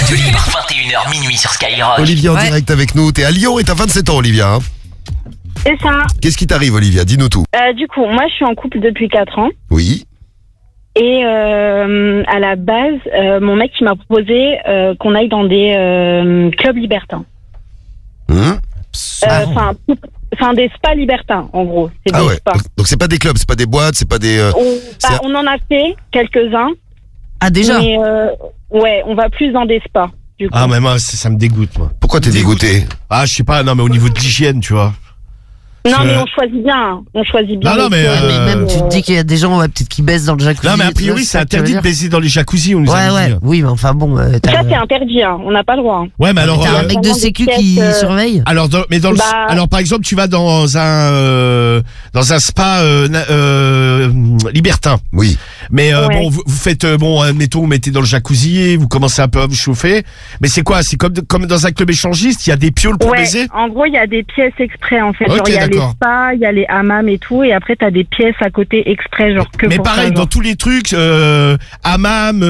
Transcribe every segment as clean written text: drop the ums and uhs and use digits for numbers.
Radio Libre, 21h minuit sur Skyrock. Olivia en direct avec nous. T'es à Lyon et t'as 27 ans, Olivia. Hein. C'est ça. Qu'est-ce qui t'arrive, Olivia? Dis-nous tout. Du coup, moi, je suis en couple depuis 4 ans. Oui. Et à la base, mon mec il m'a proposé qu'on aille dans des clubs libertins. Enfin, des spas libertins, en gros. C'est des spas. Donc c'est pas des clubs, c'est pas des boîtes, c'est pas des... on en a fait quelques-uns. Ah, déjà? Mais ouais, on va plus dans des spas. Du coup. Ah, mais moi, ça me dégoûte, moi. Pourquoi t'es dégoûté? Ah, je sais pas, non, mais au niveau de l'hygiène, tu vois. Non, mais on choisit bien. On choisit bien. Non, mais même tu te dis qu'il y a des gens peut-être qui baissent dans le jacuzzi. Non, mais a priori, c'est interdit de baiser dans les jacuzzis, on nous a dit. Oui, mais enfin bon. Ça, c'est interdit, hein. On n'a pas le droit. Ouais, mais alors. T'as un mec de sécu qui surveille. Alors, alors, par exemple, tu vas dans un spa libertin. Oui. Mais bon, vous faites admettons, vous mettez dans le jacuzzi, vous commencez un peu à vous chauffer. Mais c'est quoi? C'est comme dans un club échangiste, il y a des pioles pour baiser? En gros, il y a des pièces exprès en fait. Okay, genre il y a les spas, il y a les hammams et tout, et après t'as des pièces à côté exprès genre que. Mais pour pareil, ça, dans tous les trucs, hammam,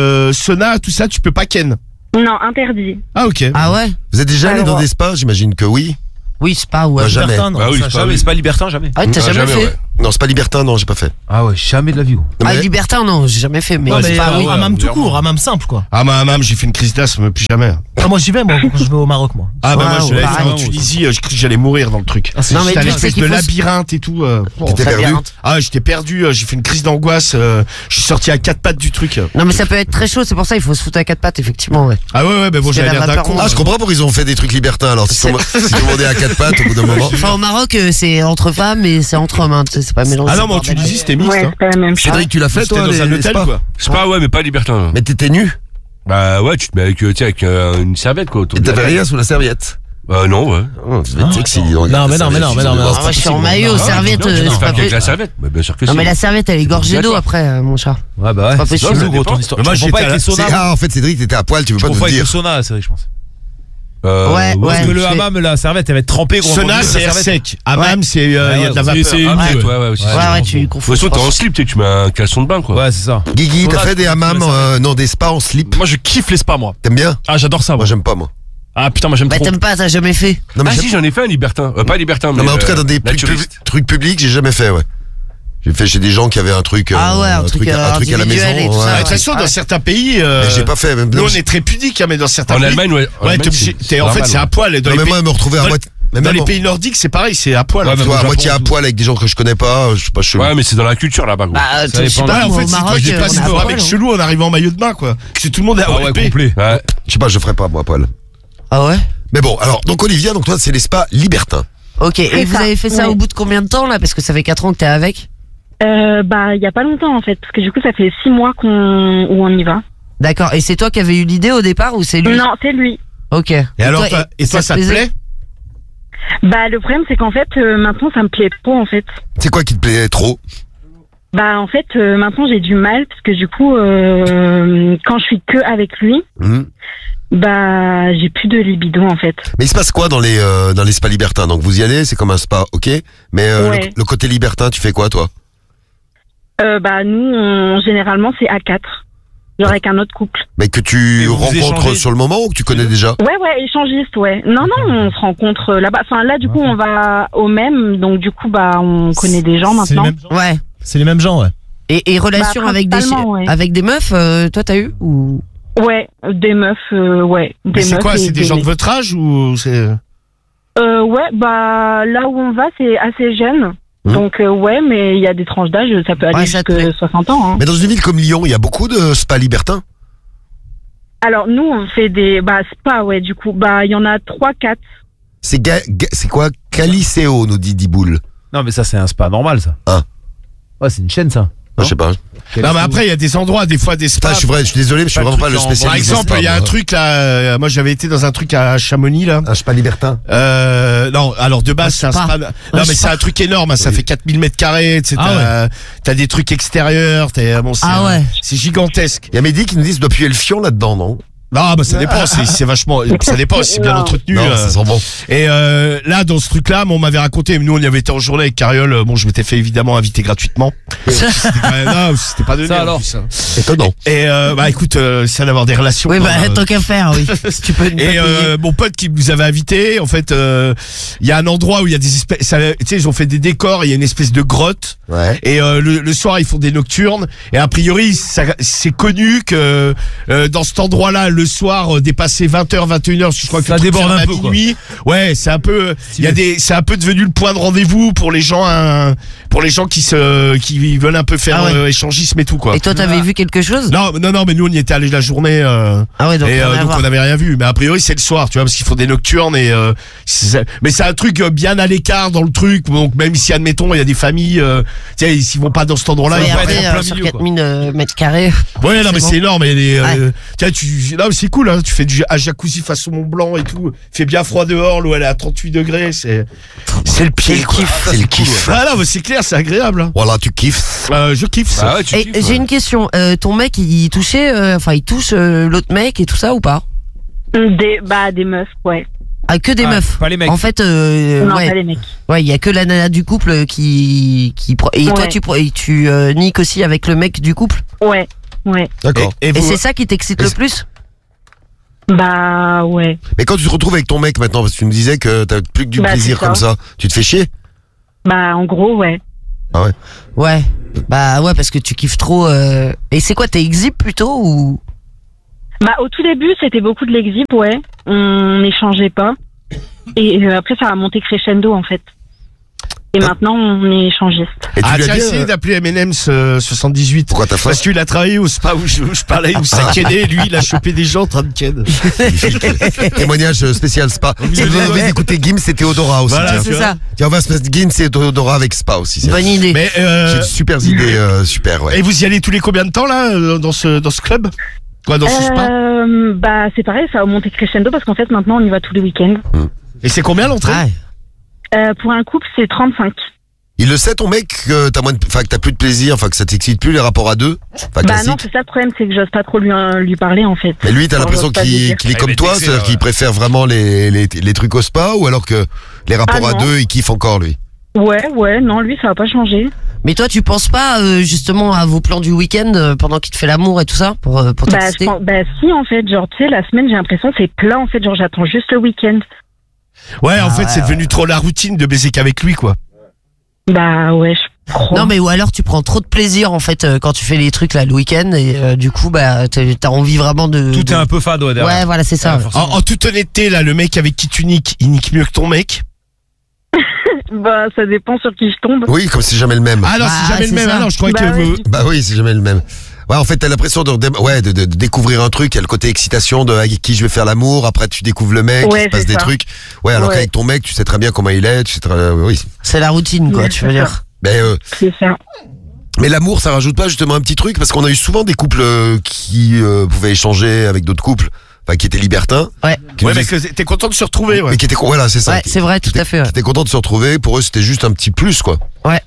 sauna, tout ça, tu peux pas ken. Non, interdit. Ah ok. Ah ouais. Vous êtes déjà allé dans des spas? J'imagine que oui. Oui, spa, ouais. Moi, jamais. Non, Ah oui, c'est pas libertin, jamais. Ah, t'as jamais fait? Ouais. Non, c'est pas libertin, non, j'ai pas fait. Ah ouais, jamais de la vie. Gros. Non, Ah, mais- libertin, non, j'ai jamais fait. Mais Ouais, c'est mais pas, oui. hammam tout court, hammam simple quoi. Ah, hammam, j'ai fait une crise d'asthme, plus jamais. Ah, moi j'y vais, moi, quand je vais au Maroc, moi. Ah, bah, moi, Ouais, je l'avais fait pareil. en Tunisie, je crois que j'allais mourir dans le truc. Ah, c'est Non, mais C'était tu un sais espèce qu'il de faut- labyrinthe et tout. T'étais perdu? Ah, j'étais perdu, j'ai fait une crise d'angoisse, je suis sorti à 4 pattes du truc. Non, mais ça peut être très chaud, c'est pour ça il faut se foutre à 4 pattes, effectivement, ouais. Ah ouais, mais bon, Parce j'avais qu'il y a l'air la d'un vapeur con. Ah, je comprends pourquoi ils ont fait des trucs libertins, alors. Si tout le monde est à 4 pattes, au bout d'un moment. Enfin, au Maroc, c'est entre femmes et c'est entre hommes, hein, tu sais, c'est pas mélangé. Ah non, mais en Tunisie, c'était mixte, Ouais, hein. c'est pas la même chose. Cédric, tu l'as fait, C'était toi, dans un les hôtel, spas? quoi. C'est pas, ouais, mais pas libertin. Mais t'étais nu? Bah ouais, tu te mets avec, tu sais, avec une serviette, quoi, autour Et de la t'avais tête. rien sous la serviette? Non, ouais. Oh, tu devais être sexy. Non, mais non. Ah, moi, je suis en maillot, serviette, Non, tu c'est peux pas faire avec la possible. serviette. Bah, bien sûr que Non, si. mais la serviette, elle est gorgée d'eau D'accord. après, mon chat. Ouais, bah ouais. Pas C'est possible. chelou, gros, ton dépend. histoire. Mais moi, Je comprends j'étais pas avec les saunas. Ah, en fait, Cédric, t'étais à poil, tu veux Je pas nous comprends le avec les dire. saunas, c'est vrai, je pense. Ouais, Parce que le je sais. hammam, la serviette, elle va être trempée, gros. Sauna, c'est air sec. Hammam, c'est, il y a de la vapeur. C'est Ah, humide, ouais, aussi. Ouais, tu De confonds. toute façon, t'es en slip, tu mets un caleçon de bain, quoi. Ouais, c'est ça. Guigui, t'as Sauna, fait des c'est hammams, non, des spas en slip? Moi je kiffe les spas moi. T'aimes bien? Ah j'adore ça Moi, moi. j'aime pas, moi. Ah putain moi j'aime Bah, trop. t'aimes pas, t'as jamais fait. Non, mais Ah si, j'en ai fait un libertin. Pas libertin, non, mais en tout cas, dans des naturiste. trucs publics, j'ai jamais fait, ouais. J'ai fait chez des gens qui avaient un truc, Ah ouais, un truc à la maison. individuel et tout ça, De ouais. toute façon, dans certains pays, Mais j'ai pas fait, même. nous, on est très pudiques, hein, mais dans certains En pays. Allemagne, ouais. En Ouais, Allemagne, t'es obligé, c'est en fait, normal, c'est à poil. Dans Non, les mais pays, moi, me retrouver à dans- moitié. dans Même les pays nordiques, c'est pareil, c'est à poil. Ouais, hein. mais tu vois, à au moitié à Japon, poil avec des gens que je connais pas, je sais pas chelou. Ouais, mais c'est dans la culture là-bas, gros. Bah, Ça je sais dépend. pas, Ouais, en moi, fait, au c'est Maroc, j'ai pas on ce a voir poil, avec hein. chelou en arrivant en maillot de bain, quoi. Parce que tout le monde est à Ah ouais, OLP. complet. Ouais. Je sais pas, je ferais pas, moi, à poil. Ah ouais? Mais bon, alors, donc Olivia, donc toi, c'est les spas libertins. Ok, et C'est vous ça, avez fait ça ouais. au bout de combien de temps, là? Parce que ça fait 4 ans que t'es avec. Bah, il y a pas longtemps en fait, parce que du coup, ça fait 6 mois où on y va. D'accord, et c'est toi qui avais eu l'idée au départ ou c'est lui? Non, c'est lui. Ok. Et alors, toi, ça te plaît? Bah, le problème, c'est qu'en fait, maintenant, ça me plaît trop en fait. C'est quoi qui te plaît trop? Bah, en fait, maintenant, j'ai du mal, parce que du coup, quand je suis que avec lui, bah, j'ai plus de libido en fait. Mais il se passe quoi dans les spas libertins? Donc vous y allez, c'est comme un spa, ok. Mais Ouais. le côté libertin, tu fais quoi, toi? Bah, nous, généralement, c'est à 4. Genre avec un autre couple. Mais que tu Et vous rencontres échangez sur le moment ou que tu connais déjà? Ouais, échangiste, ouais. Non, on se rencontre là-bas. Enfin, là, du coup, on va au même, donc du coup, bah, on connaît des gens C'est les maintenant. mêmes gens. Ouais. C'est les mêmes gens, ouais. Et relation Bah, avec principalement, ouais. avec des meufs, toi t'as eu ou? Ouais, des meufs, ouais. Mais Des c'est meufs quoi? et C'est des gens de votre âge ou c'est. Ouais, bah, là où on va, c'est assez jeune. Donc, ouais, mais il y a des tranches d'âge, ça peut aller Ouais, ça te jusqu'à plaît. 60 ans. Hein. Mais dans une ville comme Lyon, il y a beaucoup de spas libertins. Alors, nous, on fait des spas, ouais, du coup. Bah, il y en a 3-4. C'est quoi? Caliceo, nous dit Diboul. Non, mais ça, c'est un spa normal, ça. Ah. Ouais, c'est une chaîne, ça. Je sais pas. Non, mais après, il y a des endroits, des fois, des spas. Putain, je suis désolé, mais je suis Pas vraiment de pas le truc en- spécialiste. Par exemple, il y a un truc là, moi j'avais été dans un truc à Chamonix là. Un spa libertin. Non, alors de base c'est un spa. Non mais c'est un truc énorme, hein, ça fait 4000 mètres carrés, tu sais, t'as des trucs extérieurs, bon, Ah ouais. c'est gigantesque. Il y a Mehdi qui nous dit que ça doit puer le fion là-dedans, non? Non, bah ça dépend, c'est vachement, ça dépend, c'est bien entretenu. Non, ça sent bon. Et là, dans ce truc-là, on m'avait raconté, nous on y avait été en journée avec Cariole, bon, je m'étais fait évidemment inviter gratuitement. Non, c'était pas donné. Ça, alors. Ça. Étonnant. Et bah écoute, c'est d'avoir des relations. Oui, quoi, bah, tant qu'à faire, oui. Tu peux ne pas Et payer. mon pote qui nous avait invité, en fait, il y a un endroit où il y a des espèces, tu sais, ils ont fait des décors, il y a une espèce de grotte. Ouais. Et le soir, ils font des nocturnes. Et a priori, c'est connu que dans cet endroit-là, le soir, dépasser 20h, 21h, je crois que Ça le truc déborde ferme un à peu, quoi. minuit. Ouais, c'est un peu, c'est un peu devenu le point de rendez-vous pour les gens, qui veulent un peu faire Ah ouais. échangisme et tout, quoi. Et toi, t'avais vu quelque chose? Non, mais nous, on y était allés la journée. Ah ouais, donc, Et rien à donc voir. on n'avait rien vu, mais a priori c'est le soir, tu vois, parce qu'ils font des nocturnes et mais c'est un truc bien à l'écart dans le truc, donc même si admettons il y a des familles, tu sais, ils vont pas dans cet endroit-là. Ouais, ils vont pas après, être en plein sur milieu, 4000 mètres carrés. quoi. Ouais, non mais bon. c'est énorme, et Ouais. tiens, non mais c'est cool, hein, tu fais du à jacuzzi façon Mont Blanc et tout, il fait bien froid dehors, l'eau elle est à 38 degrés, c'est le pied, quoi. C'est le kiff. Ah non, mais c'est clair, c'est agréable. Hein. Voilà, tu kiffes. Je kiffe ça. Ah ouais, tu Et kiffes, j'ai ouais. une question. Ton mec, il touchait, il touche l'autre mec et tout ça ou pas? Des meufs, ouais. Ah, que des Ah, meufs. pas les mecs. En fait, Non, pas ouais, les mecs. ouais, il y a que la nana du couple qui et toi Ouais. tu niques aussi avec le mec du couple. Ouais, ouais. D'accord. Et Et vous, c'est ça qui t'excite le plus? Bah, ouais. Mais quand tu te retrouves avec ton mec maintenant, parce que tu me disais que t'as plus que du Bah, plaisir c'est ça. comme ça, tu te fais chier? Bah, en gros, ouais. Ouais. Bah ouais, parce que tu kiffes trop. Et c'est quoi, t'es exhibe plutôt ou? Bah, au tout début, c'était beaucoup de l'exhib, ouais. On n'échangeait pas. Et après, ça a monté crescendo, en fait. Et maintenant, on est échangiste. Et tu lui tiens, as dit, essayé d'appeler M&M's 78. pourquoi t'as fait? Parce qu'il a travaillé au spa où je parlais, où ça kennait, lui, il a chopé des gens en train de ken. Témoignage spécial spa. Si vous avez envie d'écouter Gims, c'est Théodora aussi. Voilà, tiens. C'est ça. Tiens, on va se mettre Gims et Théodora avec spa aussi. c'est- Bonne idée. Mais, J'ai de super idées, super, ouais. et vous y allez tous les combien de temps, là, dans ce club? Quoi, dans ce spa? Bah, c'est pareil, ça a monté crescendo parce qu'en fait, maintenant, on y va tous les week-ends. Et c'est combien l'entrée? Ah, Pour un couple, c'est 35. Il le sait, ton mec, que t'as plus de plaisir, enfin, que ça t'excite plus les rapports à deux? Enfin, Bah classique. non, c'est ça le problème, c'est que j'ose pas trop lui parler, en fait. Mais lui, t'as Alors, l'impression j'ose pas lui dire. qu'il est Ah, comme mais toi, t'es c'est-à-dire ouais. qu'il préfère vraiment les trucs au spa, ou alors que les rapports Ah, à non. deux, il kiffe encore, lui? Ouais, non, lui, ça va pas changer. mais toi, tu penses pas justement à vos plans du week-end pendant qu'il te fait l'amour et tout ça pour Bah, t'exciter? bah, si, en fait, genre, tu sais, la semaine, j'ai l'impression que c'est plat, en fait, genre, j'attends juste le week-end. Ouais, en fait, c'est devenu trop la routine de baiser qu'avec lui, quoi. Bah, ouais, je crois. Non, mais ou alors tu prends trop de plaisir en fait quand tu fais les trucs là le week-end et du coup bah t'as envie vraiment de. Tout est un peu fade, ouais, derrière. Ouais, voilà, c'est ça. Ouais, forcément. En toute honnêteté, là, le mec avec qui tu niques, il nique mieux que ton mec? Bah, ça dépend sur qui je tombe. Oui, comme c'est jamais le même. Ah non, Bah, c'est jamais le c'est même. ça. Ah non, je crois Bah, que oui. Bah oui, c'est jamais le même. Ouais, en fait, t'as l'impression de découvrir un truc, il y a le côté excitation de avec qui je vais faire l'amour, après tu découvres le mec, Ouais, il se passe c'est des ça. trucs. Ouais, alors Ouais. qu'avec ton mec, tu sais très bien comment il est, tu sais oui. C'est la routine quoi, Ouais, tu veux c'est dire. C'est ça. Mais l'amour, ça rajoute pas justement un petit truc, parce qu'on a eu souvent des couples qui pouvaient échanger avec d'autres couples, enfin qui étaient libertins. Ouais. Qui ouais, nous mais que t'es content de se retrouver, ouais. mais qui étaient, voilà, c'est ça. Ouais, c'est vrai, tout à fait. Qui étaient contents de se retrouver. Pour eux, c'était juste un petit plus, quoi.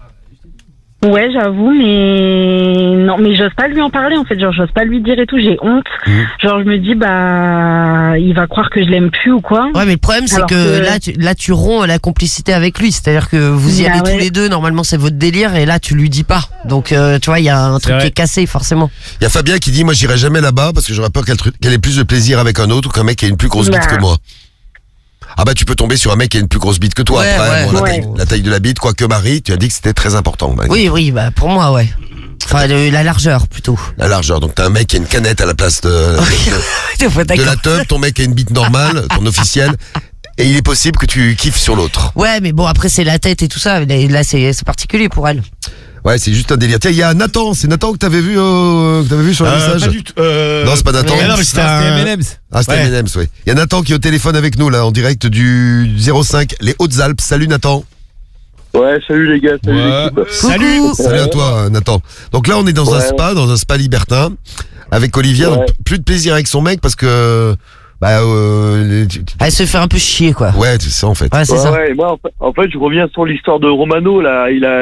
Ouais, j'avoue, mais non, mais j'ose pas lui en parler, en fait. Genre, j'ose pas lui dire et tout, j'ai honte. Genre, je me dis, bah, il va croire que je l'aime plus ou quoi. Ouais, mais le problème c'est Alors que que- là tu romps la complicité avec lui, c'est-à-dire que vous y Bah allez ouais. tous les deux, normalement c'est votre délire et là tu lui dis pas. Donc tu vois, il y a un truc vrai. qui est cassé forcément. Il y a Fabien qui dit, moi, j'irai jamais là-bas parce que j'aurais peur qu'elle ait plus de plaisir avec un autre ou qu'un mec ait une plus grosse bite Bah. que moi. Ah bah tu peux tomber sur un mec qui a une plus grosse bite que toi. Ouais, Après, ouais. bon, Ouais. la taille de la bite, quoique Marie, tu as dit que c'était très important. Marie. Oui, bah pour moi ouais. Enfin la largeur plutôt. La largeur. Donc t'as un mec qui a une canette à la place de Faut de la teub, ton mec a une bite normale, ton officiel. Et il est possible que tu kiffes sur l'autre. Ouais, mais bon après c'est la tête et tout ça. Là c'est particulier pour elle. Ouais, c'est juste un délire. Tiens, il y a Nathan. C'est Nathan que t'avais vu sur le message. Pas du tout. Non, c'est pas Nathan. Mais non, mais c'était un... M&M's. Ah, c'était Ouais. M&M's, oui. Il y a Nathan qui est au téléphone avec nous, là, en direct du 05, les Hautes-Alpes. Salut, Nathan. Ouais, salut les gars, salut Ouais. l'équipe. Salut. Coucou. Salut à toi, Nathan. Donc là, on est dans un spa libertin, avec Olivia. Ouais. Donc, plus de plaisir avec son mec parce que, bah, Elle se fait un peu chier quoi. ouais, c'est ça, en fait. Ouais, c'est ça. Ouais, et moi, en fait, je reviens sur l'histoire de Romano, là.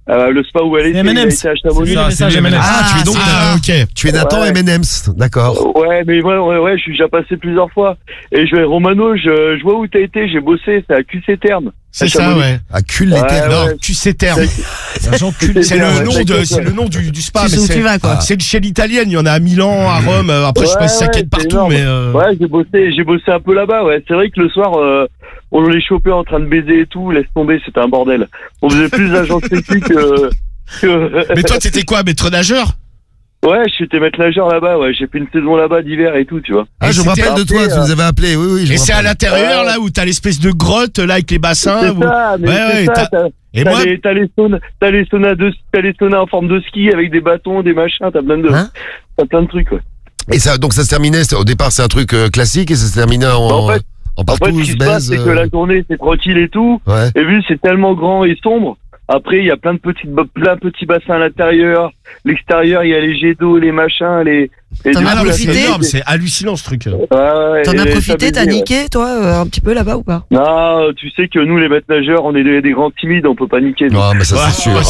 Le spa où elle était, il a été à Chamonix. C'est M&M's. Ah, tu es donc, ok. Tu es Nathan Ouais. M&M's, d'accord. Ouais, mais ouais, je suis déjà passé plusieurs fois. Et Romano, je vois où t'as été, j'ai bossé, c'est à QC Terme. C'est À ça, Chamonix. ouais. À cul les terres. Non, ouais. QC Terme. C'est C'est le nom c'est le nom du spa, Tu sais mais où tu vas, quoi. c'est chez l'italienne. Il y en a à Milan, à Rome. Après, je sais pas si ça quitte partout, mais. Ouais, j'ai bossé un peu là-bas, ouais. C'est vrai que le soir, on les chopait en train de baiser et tout, laisse tomber, c'était un bordel. On faisait plus d'agents sécu que... Mais toi, t'étais quoi, maître nageur? Ouais, j'étais maître nageur là-bas, ouais. J'ai fait une saison là-bas d'hiver et tout, tu vois. Ah, Et je me c'était rappelle de toi, tu nous avais appelé. Oui, je Et me c'est à rappelle. l'intérieur, là, où t'as l'espèce de grotte, là, avec les bassins. C'est où- ça, mais Ouais, c'est ouais, ça. Et moi, T'as les saunas en forme de ski avec des bâtons, des machins, t'as Hein plein de trucs, ouais. Et ça, donc ça se terminait, au départ c'est un truc classique et ça se terminait en, Bah, en fait, en En fait, ce partouze, qui se passe, baise. c'est que la journée, c'est tranquille et tout. Ouais. Et vu que c'est tellement grand et sombre, après, il y a plein de petits bassins à l'intérieur. L'extérieur, il y a les jets d'eau, les machins, les... et T'en du as coup, alors, là, c'est profité énorme, c'est hallucinant, ce truc. ouais, T'en as et profité, ça t'as baisait, ouais. niqué, toi, un petit peu là-bas ou pas? Non, tu sais que nous, les maîtres nageurs, on est des grands timides, on peut pas niquer. nous. Non, mais ça c'est sûr.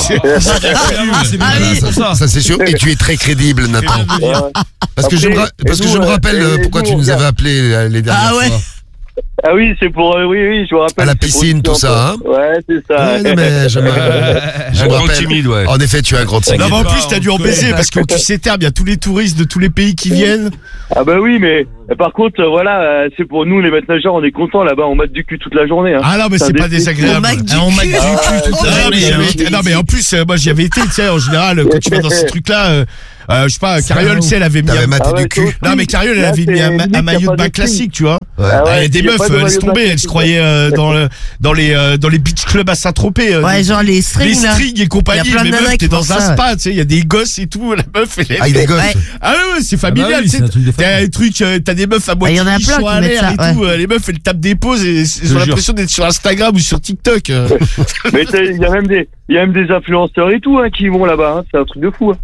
Ah oui. Ça c'est sûr. Et tu es très crédible, Nathan. Ouais. Parce que je me, Après, parce que et je nous, me rappelle et pourquoi nous, tu on nous avais regarde. appelé les dernières Ah ouais. fois. Ah oui, c'est pour... oui, je vous rappelle. À la c'est pour piscine, une tout séance, ça, hein. Ouais, c'est ça. Ouais, non, mais je Un me grand rappelle. timide, ouais. En effet, tu es un grand timide. Non, mais en plus, t'as dû en baiser, parce qu'au QC Terme, il y a tous les touristes de tous les pays qui viennent. Ah bah oui, mais par contre, voilà, c'est pour nous, les maîtres nageurs, on est contents là-bas, on mate du cul toute la journée. Hein. Ah non, mais C'est c'est un pas défi. désagréable. On mac du On mac cul. du cul toute Non, la mais journée. non, mais en plus, moi j'y avais été, tu sais, en général, quand tu vas dans ces trucs-là, je sais pas, Carriole, tu sais, elle avait mis T'avais un... maté Ah ouais, du cul. Non, mais Carriole, elle Là, avait mis c'est un limite, y a maillot pas de bain de string. classique, tu vois. Ouais. Ah Il y a des y a meufs, pas de laisse maillot de tomber, bain elles se classique. croyaient dans les beach clubs à Saint-Tropez. Ouais, genre les les strings, là. strings et Y compagnie, a plein de mais nanas meuf, qui t'es font dans un ça, spa, tu sais, il y a des gosses et tout, la meuf, elle Ah, il est gosse. Ouais. Ah ouais, c'est familial, oui, tu c'est sais. un truc de T'as famille. des trucs, t'as des meufs à moitié y en a qui plein sont qui à mettent l'air ça, et tout. Les meufs, elles tapent des pauses et ils ont jure. l'impression d'être sur Instagram ou sur TikTok. Mais il y a même des influenceurs et tout hein, qui vont là-bas, hein. C'est un truc de fou. Hein.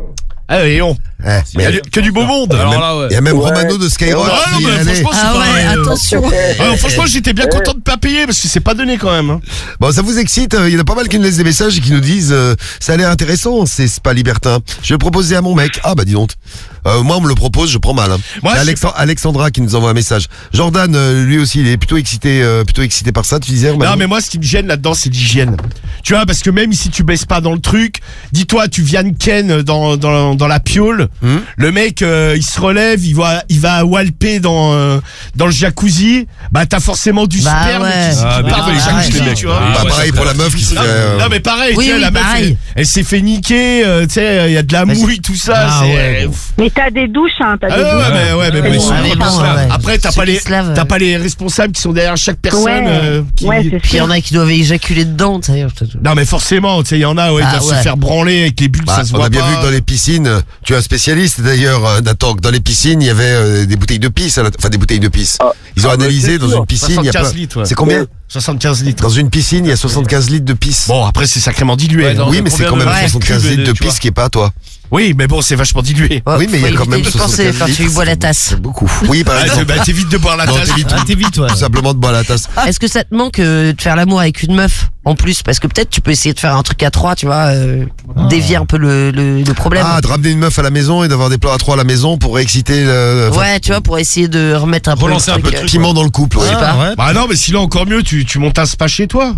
Ah ouais, on. Ouais, Il y a que du beau monde. Alors là, ouais. Il y a même Ouais. Romano de Skyrock Ah non, qui mais est allé. franchement, c'est Ah pas ouais, attention. Alors, franchement, j'étais bien content de pas payer parce que c'est pas donné quand même. Hein. Bon, ça vous excite? Il y en a pas mal qui nous laissent des messages et qui nous disent ça a l'air intéressant, c'est pas libertin. Je vais le proposer à mon mec. Ah bah dis donc. Moi on me le propose, je prends mal. Hein. Moi, C'est je- Alexandra qui nous envoie un message. Jordan, lui aussi, il est plutôt excité par ça. Tu disais? Romano Non, mais moi, ce qui me gêne là-dedans, c'est l'hygiène. Tu vois, parce que même si tu baisses pas dans le truc, dis-toi, tu viens de Ken dans la piole. Le mec, il se relève, il va walper dans le jacuzzi. Bah, t'as forcément du Bah sperme ouais. qui Ah, mais part dans les ouais, jacuzzis, les mecs, tu vois. ouais. Bah, pareil pour la meuf qui se Non, fait. non, mais pareil, Oui, tu sais, oui, la meuf, pareil. elle s'est fait niquer, tu sais, il y a de la Mais mouille, tout ça. Ah c'est- ouais, bon. Mais t'as des douches, hein, t'as Ah des ouais, douches. mais Ouais, ils sont ouais, trop bon, se lavent. ouais. Après, t'as Ceux pas qui les, se lavent, t'as pas les responsables qui sont derrière chaque personne. Ouais, qui... ouais, c'est Puis il y sûr. en a qui doivent éjaculer dedans, tu sais. Non, mais forcément, tu sais, il y en a, ouais, ils Ah, doivent ouais. se faire branler avec les bulles, Bah, ça se on voit a bien pas. vu que dans les piscines, tu es un spécialiste d'ailleurs, Nathan, que dans les piscines, il y avait des bouteilles de pisse, enfin des bouteilles de pisse. Ils ont bah, analysé c'est dans sûr. une piscine, il y a 75 plein. litres, ouais. C'est combien? 75 litres. Dans une piscine, il y a 75 litres de pisse. Bon, après, c'est sacrément dilué. Ouais, hein. non, oui, c'est mais c'est combien quand même de- Ouais. 75 cubes litres de tu vois. pisse qui est pas à toi. Oui, mais bon, c'est vachement dilué. Oui, mais il y a faut quand même éviter d'y penser 75 quand litres. tu bois la tasse. C'est beaucoup. Oui, par Ah, exemple. bah, t'évites de boire la Non, tasse. t'évites Ah, t'es vite, ouais. tout simplement de boire la tasse. Est-ce que ça te manque de faire l'amour avec une meuf en plus? Parce que peut-être tu peux essayer de faire un truc à trois, tu vois, dévier un peu le problème. Ah, de ramener une meuf à la maison et d'avoir des plans à trois à la maison pour réexciter enfin, Ouais, tu vois, pour essayer de remettre un peu Relancer un peu le truc. piment dans le couple. Je Ouais. sais pas. Ouais. Bah non, mais sinon, encore mieux, tu montes un spa chez toi.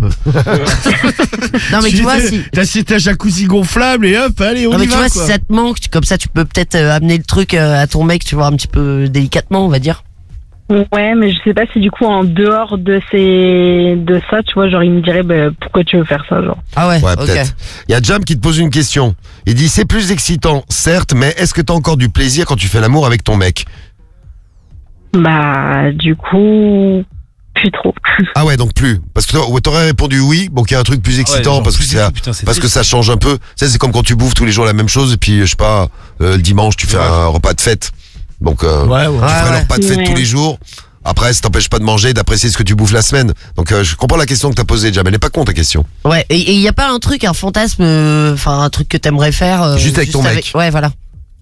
Non, mais tu vois, si. T'as ta jacuzzi gonflable et hop, allez, on Non, mais y tu va, vois, quoi. si ça te manque, comme ça, tu peux peut-être amener le truc à ton mec, tu vois, un petit peu délicatement, on va dire. Ouais, mais je sais pas si du coup en dehors de ça, tu vois, genre il me dirait bah, pourquoi tu veux faire ça, genre. Ah ouais, Ouais, ok. peut-être. Il y a Jam qui te pose une question. Il dit c'est plus excitant, certes, mais est-ce que t'as encore du plaisir quand tu fais l'amour avec ton mec? Bah du coup plus trop. Ah ouais, donc plus. Parce que t'aurais répondu oui, bon qu'il y a un truc plus excitant genre parce que plus c'est excitant, putain, c'est parce que triste. ça change un peu. Ça c'est comme quand tu bouffes tous les jours la même chose et puis je sais pas, le dimanche tu fais un repas de fête. Donc Ouais, ouais. tu ferais ouais. le repas de fête Ouais. tous les jours. Après, ça t'empêche pas de manger, d'apprécier ce que tu bouffes la semaine. Donc je comprends la question que t'as posée, Jam. Elle est pas con ta question. Ouais, et il y a pas un truc, un fantasme, enfin un truc que t'aimerais faire Juste avec ton mec. Ouais, voilà.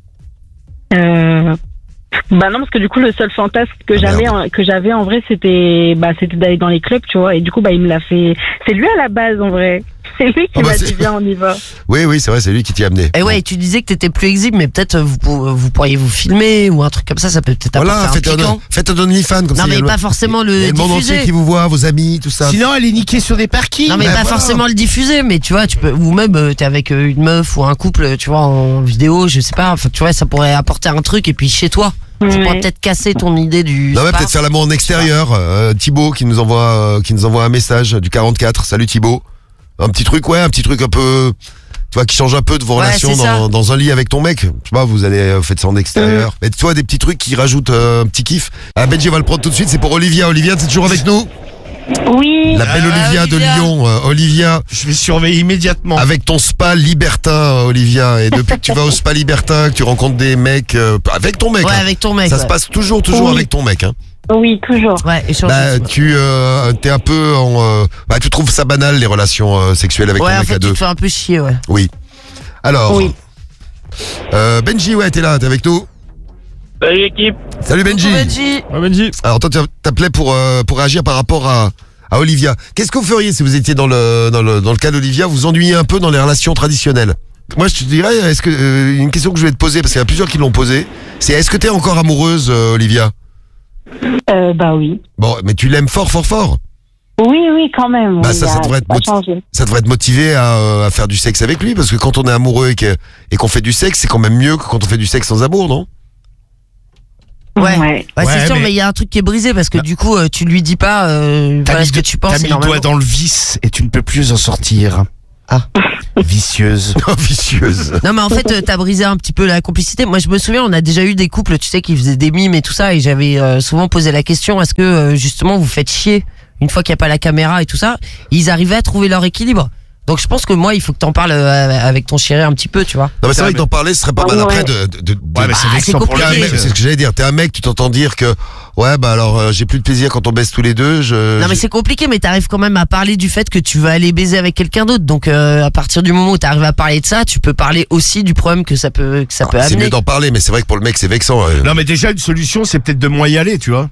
Bah non, parce que du coup le seul fantasme que j'avais en vrai c'était d'aller dans les clubs, tu vois, et du coup bah il me l'a fait. C'est lui à la base en vrai. C'est lui qui Ah bah, m'a c'est- dit bien, on y va. Oui, c'est vrai, c'est lui qui t'y a amené. Et ouais, tu disais que t'étais plus exhibe, mais peut-être vous pourriez vous filmer ou un truc comme ça peut peut-être Voilà, apporter un piquant. faites un OnlyFans comme ça. Non, il y a mais le- pas forcément il y a le le monde entier diffuser. qui vous voit, vos amis, tout ça. Sinon, elle est niquée sur des parkings. Non mais Ben pas voilà. forcément le diffuser, mais tu vois, tu peux, ou même t'es avec une meuf ou un couple, tu vois, en vidéo, je sais pas, enfin tu vois, ça pourrait apporter un truc et puis chez toi, ça Ouais. pourrait peut-être casser ton idée du. Non, mais spa. peut-être faire l'amour en extérieur. Thibaut qui nous envoie un message du 44. Salut Thibaut. Un petit truc un peu, tu vois, qui change un peu de vos Ouais, relations c'est ça. dans un lit avec ton mec. Je sais pas, vous allez faites ça en extérieur. Mais tu vois, des petits trucs qui rajoutent un petit kiff. Ah, Benji va le prendre tout de suite. C'est pour Olivia. Olivia, t'es toujours avec nous? Oui. La belle Olivia de Olivia. Lyon. Olivia, Je vais surveiller immédiatement. avec ton spa libertin, Olivia. Et depuis que tu vas au spa libertin, que tu rencontres des mecs, avec ton mec. Ouais, hein. avec ton mec. Ça ouais. se passe toujours Oui. avec ton mec, hein. Oui, toujours. Ouais, échange. Bah, tu t'es un peu en tu trouves ça banal les relations sexuelles avec ouais, ton en mec fait, à tu deux. te fais un peu chier, ouais. Oui. Alors Oui. Benji, ouais, t'es là, t'es avec nous. Salut l'équipe. Salut Benji. Benji. Ouais, Benji. Alors toi tu t'appelais pour réagir par rapport à Olivia. Qu'est-ce que vous feriez si vous étiez dans le cas d'Olivia, vous ennuyez un peu dans les relations traditionnelles? Moi je te dirais, est-ce que une question que je vais te poser parce qu'il y a plusieurs qui l'ont posée, c'est est-ce que t'es encore amoureuse Olivia? Bah oui. Bon, mais tu l'aimes fort. Oui, quand même. Bah, oui, ça devrait être pas changé. Ça devrait te motiver à faire du sexe avec lui, parce que quand on est amoureux et qu'on fait du sexe, c'est quand même mieux que quand on fait du sexe sans amour, non? Ouais. Ouais. Ouais, c'est Ouais, sûr, mais- mais il y a un truc qui est brisé parce que du coup, tu lui dis pas T'as voilà mis ce que tu penses. T'as mis le normalement. doigt dans le vis et tu ne peux plus en sortir. Ah. Vicieuse. Vicieuse. Non, mais en fait, t'as brisé un petit peu la complicité. Moi, je me souviens, on a déjà eu des couples, tu sais, qui faisaient des mimes et tout ça, et j'avais souvent posé la question, est-ce que justement vous faites chier une fois qu'il n'y a pas la caméra et tout ça? Ils arrivaient à trouver leur équilibre. Donc je pense que moi, il faut que t'en parles avec ton chéri un petit peu, tu vois. Non, mais c'est vrai que d'en parler, ce serait pas mal Ouais. après de Ouais, mais c'est Ah, vexant c'est pour le compliqué. mec. c'est ce que j'allais dire. T'es un mec, tu t'entends dire que ouais, bah alors j'ai plus de plaisir quand on baisse tous les deux. Non mais c'est compliqué, mais t'arrives quand même à parler du fait que tu vas aller baiser avec quelqu'un d'autre. Donc à partir du moment où t'arrives à parler de ça, tu peux parler aussi du problème que ça peut c'est amener. mieux d'en parler, mais c'est vrai que pour le mec, c'est vexant. Non, mais déjà, une solution, c'est peut-être de moins y aller, tu vois.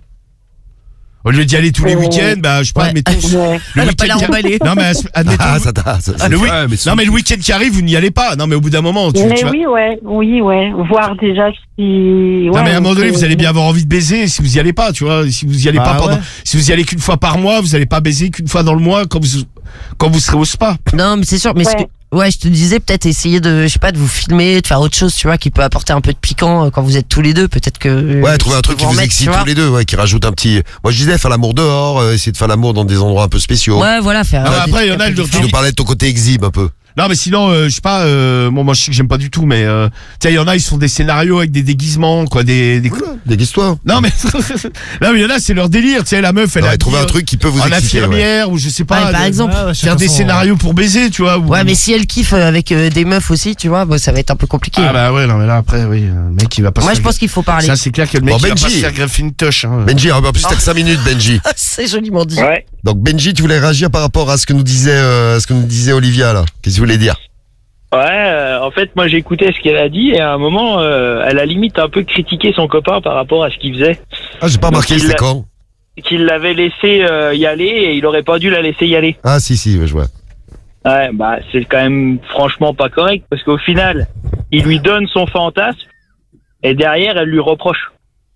Au lieu d'y aller tous les week-ends, bah, je sais pas, Ouais. mettons. Ouais. Le Elle a pas week-end l'air emballée. Non, mais admettons. Ah, ça le Ouais, mais non, mais le week-end qui arrive, vous n'y allez pas. Non, mais au bout d'un moment, tu Mais vas. oui, ouais. Voir déjà si. Non, ouais, mais à un moment donné, c'est- vous allez bien avoir envie de baiser si vous y allez pas, tu vois. Si vous y allez Bah pas pendant, ouais. si vous y allez qu'une fois par mois, vous allez pas baiser qu'une fois dans le mois quand vous serez au spa. Non, mais c'est sûr. Mais Ouais. je te disais peut-être essayer de, je sais pas, de vous filmer, de faire autre chose, tu vois, qui peut apporter un peu de piquant quand vous êtes tous les deux. Peut-être que. Ouais, trouver un truc qui vous excite tous les deux, ouais, qui rajoute un petit. Moi, je disais faire l'amour dehors, essayer de faire l'amour dans des endroits un peu spéciaux. Ouais, voilà, faire. Ah, des après, il y trucs en a, un peu le- Tu nous parlais de ton côté exhibe un peu. Non, mais sinon, je sais pas, bon, moi, je sais que j'aime pas du tout, mais, tiens, il y en a, ils font des scénarios avec des déguisements, quoi, des... Déguise-toi. Non, mais, non, mais il y en a, c'est leur délire, tu sais, la meuf, elle Ouais, a trouver un truc qui peut vous en exciter. Ouais. infirmière, ou je sais pas. Ouais, par exemple. Faire des scénarios pour baiser, tu vois. ou- Ouais, mais si elle kiffe avec des meufs aussi, tu vois, bon, ça va être un peu compliqué. Ah, bah ouais, non, mais là, après, oui, le mec, il va pas Moi, se je faire- pense qu'il faut parler. Ça, c'est clair que le mec, Bon, il va pas Benji. se faire greffer une touche, hein. Benji, en plus t'as que 5 minutes, Benji. C'est joliment dit. Ouais. Donc Benji, tu voulais réagir par rapport à ce que nous disait Olivia là. Qu'est-ce que tu voulais dire? Ouais, en fait, moi j'écoutais ce qu'elle a dit et à un moment, elle a limite un peu critiqué son copain par rapport à ce qu'il faisait. Ah, j'ai pas Donc, remarqué, il c'était l'a- quand? Qu'il l'avait laissé y aller et il aurait pas dû la laisser y aller. Ah, si, ouais, je vois. Ouais, bah c'est quand même franchement pas correct parce qu'au final, il lui donne son fantasme et derrière, elle lui reproche.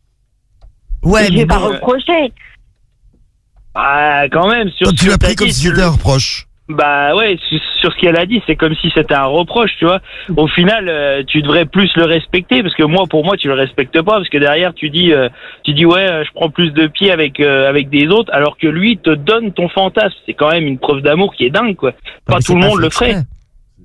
Ouais, mais J'ai pas bon, reproché. Ah, quand même, sur Toi, ce tu que l'as t'as pris comme dit, si sur c'était le- un reproche. Bah ouais, sur ce qu'elle a dit, c'est comme si c'était un reproche, tu vois. Au final, tu devrais plus le respecter parce que pour moi, tu le respectes pas parce que derrière, tu dis ouais, je prends plus de pieds avec des autres, alors que lui te donne ton fantasme. C'est quand même une preuve d'amour qui est dingue, quoi. Pas mais tout le c'est monde le fait ferait. exprès.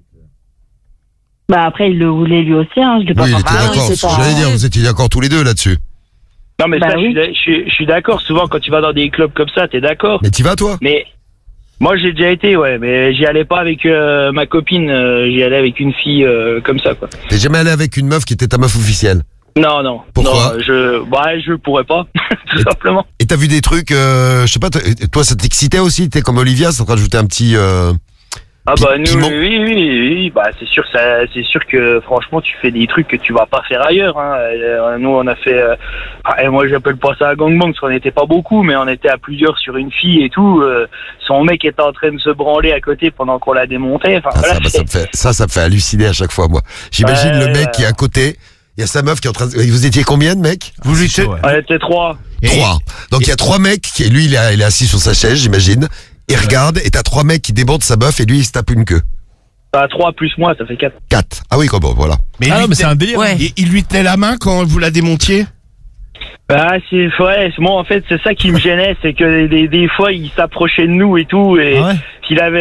Bah après, il le voulait lui aussi, hein. Je l'ai pas Oui, il était forcément- bah oui, d'accord. c'est C'est ce que pas- j'allais dire, vous étiez d'accord tous les deux là-dessus. Non, mais Bah ça, oui. je suis d'accord. Souvent, quand tu vas dans des clubs comme ça, t'es d'accord. Mais t'y vas, toi? Mais moi, j'ai déjà été, ouais, mais j'y allais pas avec ma copine. J'y allais avec une fille comme ça, quoi. T'es jamais allé avec une meuf qui était ta meuf officielle? Non. Pourquoi Non, je pourrais pas, tout simplement. Et t'as vu des trucs, je sais pas, toi ça t'excitait aussi, t'es comme Olivia, ça te rajoutait un petit Ah Qui- bah qui nous ment. oui, bah c'est sûr que franchement tu fais des trucs que tu vas pas faire ailleurs hein. Nous on a fait et moi j'appelle pas ça un gangbang parce qu'on n'était pas beaucoup mais on était à plusieurs sur une fille et tout son mec était en train de se branler à côté pendant qu'on la démontait enfin Ah, voilà, ça, bah, ça me fait halluciner à chaque fois, moi. J'imagine Ouais, le mec ouais. qui est à côté. Il y a sa meuf qui est en train de... Vous étiez combien de mecs? Vous étiez. on était 3. 3. Donc il y a 3 mecs qui, lui, il est assis sur sa chaise, j'imagine. Il regarde et t'as 3 mecs qui débordent sa meuf et lui, il se tape une queue. 3 plus moi ça fait 4. 4. Ah oui, quoi, bon, voilà. Mais, Ah lui non, mais c'est un délire. Ouais. il lui tenait la main quand vous la démontiez. Bah moi en fait c'est ça qui me gênait c'est que des fois il s'approchait de nous et tout et Ah ouais. il avait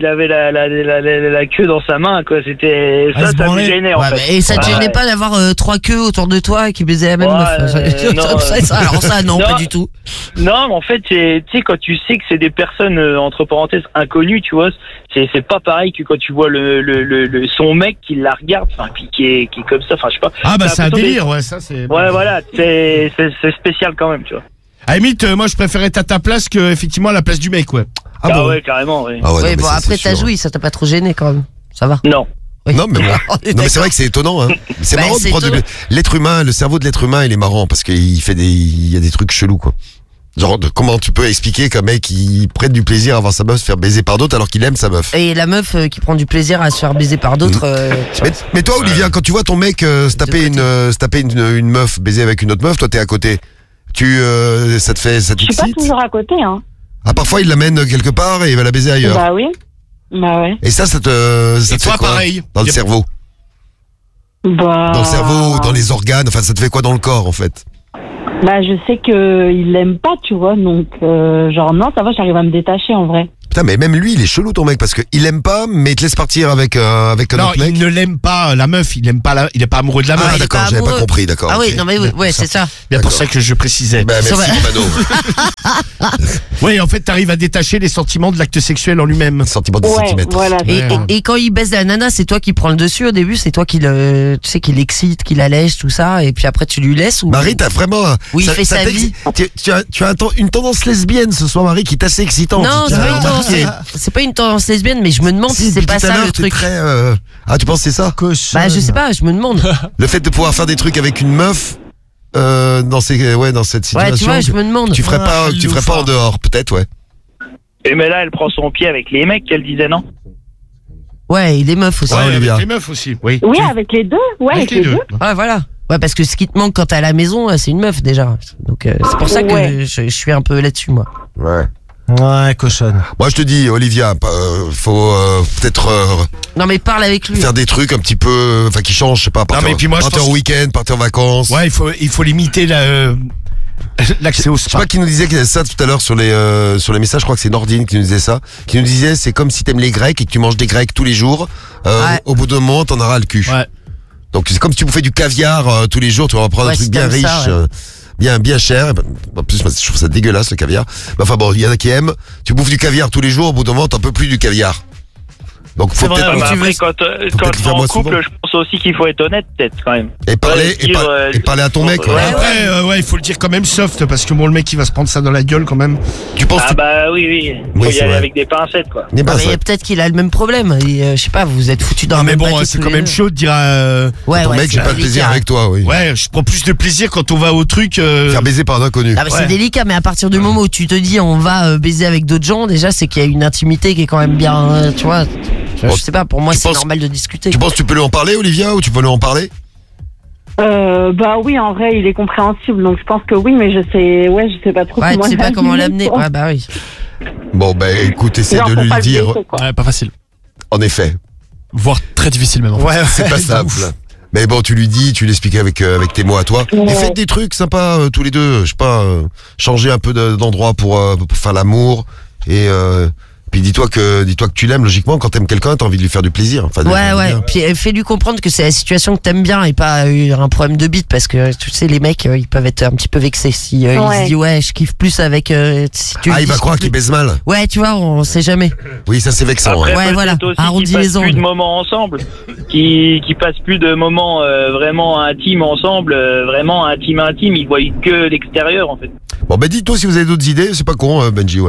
la queue dans sa main quoi c'était Ah, il se ça me branlait. gênait en Ouais, fait. mais- et ça te Ouais. gênait pas d'avoir 3 queues autour de toi qui baisaient la même Ouais, meuf non, Alors ça, non, non. pas du tout. Non, mais en fait, tu sais, quand tu sais que c'est des personnes, entre parenthèses, inconnues, tu vois, c'est pas pareil que quand tu vois son mec qui la regarde, enfin, puis qui est comme ça, enfin, je sais pas. Ah bah T'as c'est un l'impression délire, ouais, ça c'est. Ouais, voilà, c'est spécial quand même, tu vois. À la limite, moi je préférais être à ta place que effectivement à la place du mec, ouais. Ah bon? ouais, carrément, ouais. Ah ouais, non, Ouais, mais bon, ça, après c'est t'as sûr. joui, ça t'a pas trop gêné quand même. Ça va. Non. Oui. Non, mais bon. On est Non, mais c'est d'accord. vrai que c'est étonnant, hein. C'est Bah, marrant de c'est prendre étonnant. l'être humain, le cerveau de l'être humain, il est marrant parce qu'il il y a des trucs chelous, quoi. Genre, comment tu peux expliquer qu'un mec, il prenne du plaisir à voir sa meuf se faire baiser par d'autres alors qu'il aime sa meuf? Et la meuf qui prend du plaisir à se faire baiser par d'autres. Mais toi, Olivia, quand tu vois ton mec se taper une meuf, baiser avec une autre meuf, toi t'es à côté. Ça Je suis pas t'excite? toujours à côté, hein. Ah, parfois il l'amène quelque part et il va la baiser ailleurs. Bah oui. Bah ouais. Et ça te Et te toi fait quoi? pareil. Dans le cerveau. Bah. Dans le cerveau, dans les organes, enfin ça te fait quoi dans le corps en fait? Bah je sais que il l'aime pas, tu vois, donc genre non, ça va, j'arrive à me détacher en vrai. Putain, mais même lui, il est chelou ton mec parce que il aime pas, mais il te laisse partir avec un Non, autre mec. il ne l'aime pas, la meuf, il aime pas il est pas amoureux de la meuf. Ah il est d'accord, pas j'avais pas amoureux. compris, d'accord. Ah oui, ok. non mais ouais, c'est ça. Bien pour D'accord. ça que je précisais. Bah, Ça merci va. Romano. Oui, en fait, t'arrives à détacher les sentiments de l'acte sexuel en lui-même. Sentiment de Ouais, centimètre. voilà. Et, Ouais. et quand il baisse la nana, c'est toi qui prends le dessus au début, c'est toi qui le, tu sais, qui l'excite, qui l'allège, tout ça, et puis après tu lui laisses ou. Marie, t'as vraiment. Oui, il fait sa t'ex- vie. Tu as une tendance lesbienne ce soir, Marie, qui est assez excitante. Non, Tu c'est as pas une tendance, remarqué. c'est pas une tendance lesbienne, mais je me demande si c'est depuis pas tout à ça l'heure, le t'es truc. très, Ah, tu penses que c'est ça? Bah je sais pas, je me demande. Le fait de pouvoir faire des trucs avec une meuf dans cette situation. Ouais, tu vois, je me demande. Tu ferais pas en dehors, peut-être, ouais. Et mais là, elle prend son pied avec les mecs, qu'elle disait non. Ouais, il est meuf aussi. Ouais, avec Olivia. les meufs aussi. Oui. Oui, avec les deux. Ouais, avec les deux. Ouais, voilà. Ouais, parce que ce qui te manque quand t'es à la maison, c'est une meuf déjà. Donc c'est pour ça que Ouais. je suis un peu là-dessus moi. Ouais. Ouais, cochonne. Moi, je te dis, Olivia, faut peut-être Non mais parle avec lui. faire des trucs un petit peu, enfin, qui changent, je sais pas. mais puis moi, je partir pense- en week-end, partir en vacances. Ouais, il faut limiter l'accès au Je sais spa. pas qui nous disait ça tout à l'heure sur les messages, je crois que c'est Nordine qui nous disait ça, qui nous disait c'est comme si t'aimes les Grecs et que tu manges des Grecs tous les jours, Ouais. au bout d'un moment t'en auras le cul. Ouais. Donc c'est comme si tu bouffais du caviar tous les jours, tu vas prendre Ouais, un truc si bien t'aimes riche, ça, ouais. bien cher. En plus moi, je trouve ça dégueulasse le caviar. Mais enfin bon, il y en a qui aiment. Tu bouffes du caviar tous les jours, au bout d'un moment t'en peux plus du caviar. Donc faut C'est vrai, peut-être ouais. Mais tu après, veux- quand peut-être t'es faire en moins couple, souvent. je pense aussi qu'il faut être honnête, peut-être, quand même. et parler Ouais, dire, et parler à ton mec. ouais, ouais. Après, ouais, il faut le dire quand même soft, parce que bon, le mec, il va se prendre ça dans la gueule quand même. Tu penses Ah bah oui. Faut Oui, y c'est aller vrai. avec des pincettes, quoi. n'est pas Non, ça. mais peut-être qu'il a le même problème. Et, je sais pas, vous vous êtes foutus dans Non, le mais même bon, bateau c'est tous quand les même deux. chaud de dire Ouais, Ton ouais, mec, c'est j'ai pas de plaisir délicat. avec toi, oui. ouais, je prends plus de plaisir quand on va au truc. Faire baiser par un inconnu. Ah bah Ouais. c'est délicat, mais à partir du moment où tu te dis on va baiser avec d'autres gens, déjà c'est qu'il y a une intimité qui est quand même bien, tu vois. Bon, Je sais pas, pour moi tu c'est penses- normal de discuter. Tu penses que tu peux lui en parler, Olivia, ou tu peux lui en parler? Bah oui, en vrai, il est compréhensible, donc je pense que oui, mais je sais pas trop Ouais, comment tu sais pas comment l'amener. Ouais, bah oui. Bon, ben écoute, essaie Genre, de faut lui pas le dire. blesser, quoi. Ouais, pas facile. En effet, Voire très difficile même. En fait. Ouais, c'est pas simple. Mais bon, tu lui dis, tu l'expliques avec tes mots à toi. Ouais. Et faites des trucs sympas tous les deux. Je sais pas, changer un peu d'endroit pour faire l'amour. Et puis dis-toi que tu l'aimes. Logiquement, quand t'aimes quelqu'un, t'as envie de lui faire du plaisir. Enfin, Ouais, ouais. Puis fais-lui comprendre que c'est la situation que t'aimes bien et pas un problème de bite, parce que tu sais, les mecs, ils peuvent être un petit peu vexés si ils Ouais. se disent ouais, je kiffe plus avec. Si tu Ah, lui il dis, va je croire kiffe qu'il plus. baise mal. Ouais, tu vois, on sait jamais. Oui, ça c'est vexant. Après, hein. Ouais, peut-être voilà. aussi Arrondis qu'ils passent les plus angles. de moments ensemble, qui passent plus de moments vraiment intimes ensemble, vraiment intime. Ils voient que l'extérieur, en fait. Bon, ben dites-toi si vous avez d'autres idées. C'est pas con, Benji, ouais.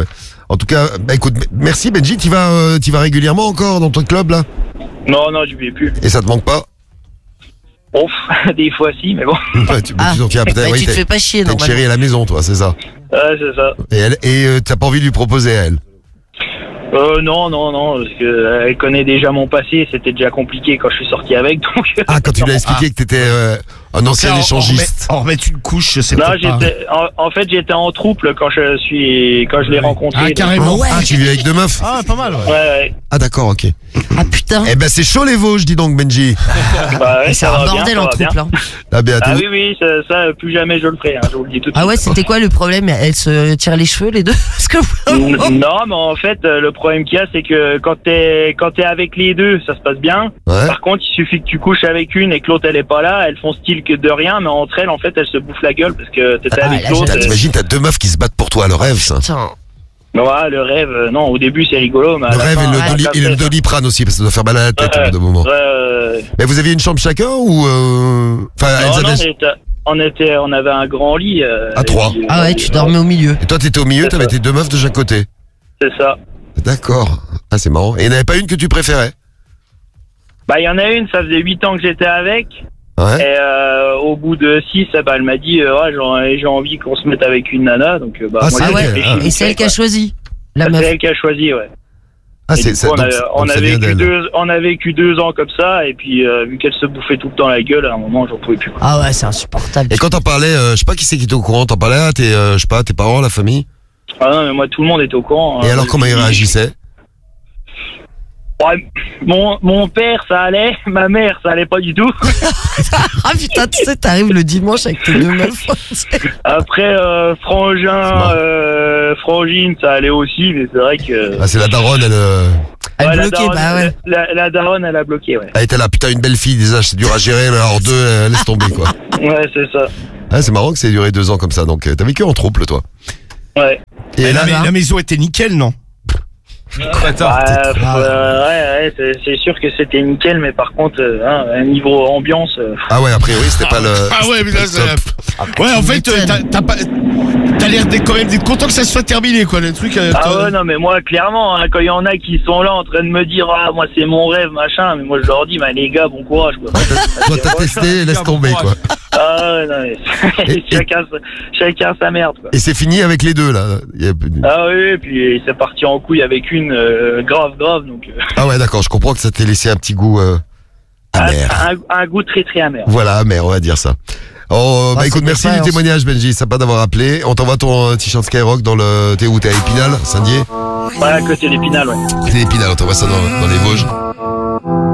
En tout cas, bah écoute, merci Benji, tu vas régulièrement encore dans ton club là? Non, je vais plus. Et ça te manque pas? Ouf, des fois si, mais bon. Ouais, tu te fais pas chier, t'as une chérie à la maison, toi, c'est ça? Ouais, c'est ça. Et t'as pas envie de lui proposer à elle? Non, parce que elle connaît déjà mon passé, c'était déjà compliqué quand je suis sorti avec, donc. Ah, quand tu lui as expliqué que t'étais un ancien échangiste. En remettre une couche, je sais pas. Non, en fait, j'étais en trouble quand je l'ai rencontré. Ah, carrément. Ah ouais. Ah, tu vis avec deux meufs? Ah, pas mal, ouais. Ouais. Ah, d'accord, ok. Ah putain. Eh ben, c'est chaud les Vosges, dis donc, Benji. Bah ouais, C'est ça un va bordel bien, en ça va couple. bien. Hein. La Béatrice. Ah oui, ça, plus jamais je le ferai, hein, je vous le dis tout de suite. Ah ouais, c'était quoi le problème? Elle se tire les cheveux les deux? Parce que Non, mais en fait, le problème qu'il y a, c'est que quand t'es avec les deux, ça se passe bien. Ouais. Par contre, il suffit que tu couches avec une et que l'autre elle est pas là, elles font style que de rien, mais entre elles, en fait, elles se bouffent la gueule parce que t'étais avec là, l'autre. T'imagines, t'as deux meufs qui se battent pour toi, le rêve, ça. Putain. Ouais, le rêve, non, au début c'est rigolo, mais à Le la rêve fin, et le Doliprane aussi, parce que ça doit faire mal à la tête au bout d'un moment. Mais vous aviez une chambre chacun ou Enfin, non, on avait un grand lit. À trois. Ah ouais, tu dormais au milieu. Et toi, t'étais au milieu, t'avais tes deux meufs de chaque côté. C'est ça. D'accord. Ah, c'est marrant. Et il n'y en avait pas une que tu préférais? Bah, il y en a une, ça faisait 8 ans que j'étais avec. Ouais. Et au bout de 6, elle m'a dit ouais, j'ai envie qu'on se mette avec une nana. Donc, Ah, moi, c'est j'ai elle. réfléchi. Et c'est elle qui a choisi. La C'est meuf. elle qui a choisi, ouais. Ah, Et c'est du ça. coup, Donc, on ça a vient vécu d'elle. on a vécu 2 ans comme ça, et puis vu qu'elle se bouffait tout le temps la gueule, à un moment, j'en pouvais plus. Ah ouais, c'est insupportable. Et quand t'en parlais, je sais pas qui c'est qui était au courant, t'en parlais à tes parents, la famille? Ah non, mais moi, tout le monde était au courant. Et alors, comment ils réagissaient? Ouais, mon père, ça allait. Ma mère, ça allait pas du tout. Ah putain, tu sais, t'arrives le dimanche avec tes deux meufs. Après, frangine, ça allait aussi, mais c'est vrai que... Ah, c'est la daronne, Elle Ouais, bloquait, bah ouais. La daronne, elle a bloqué, ouais. elle était là, putain, une belle fille, déjà, c'est dur à gérer, mais alors deux, laisse tomber, quoi. Ouais, c'est ça. Ah, c'est marrant que ça ait duré 2 ans comme ça, donc t'as vécu en trouble, toi. Ouais. Et là, La maison était nickel, non? Ouais, c'est sûr que c'était nickel, mais par contre, un niveau ambiance... ah ouais, a priori, c'était pas le... Ah ouais, mais là, ouais, en fait, t'as l'air quand même d'être content que ça soit terminé, quoi, le truc. Ah ouais, non, mais moi, clairement, hein, quand il y en a qui sont là en train de me dire, ah, moi, c'est mon rêve, machin, mais moi, je leur dis, bah, les gars, bon courage, quoi. Toi, t'as testé, laisse tomber, quoi. Ah ouais, non, mais chacun sa merde, quoi. Et c'est fini avec les deux, là. Ah oui, puis c'est parti en couille avec une grave, donc... Ah ouais, d'accord, je comprends que ça t'ait laissé un petit goût amer. Un goût très, très amer. Voilà, amer, on va dire ça. Oh, bah écoute, merci du témoignage, Benji, sympa d'avoir appelé. On t'envoie ton t-shirt Skyrock dans le... T'es où? T'es à Épinal, Saint-Dié? Ouais, à côté d'Épinal, ouais. Côté d'Épinal, on t'envoie ça dans les Vosges.